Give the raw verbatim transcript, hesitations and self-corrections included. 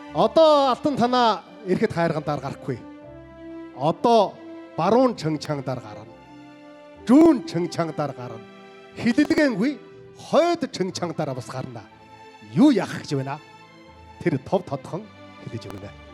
Одоо алтан танаа ирэхэд хайргандаар гарахгүй. Одоо баруун чанчангадаар гарна. Жүүн чанчангадаар гарна. Хилэлгэнгүй хойд чанчангадаар бас гарна. Юу яах гэж байна? Тэр тов тодхон хэлж өгнө.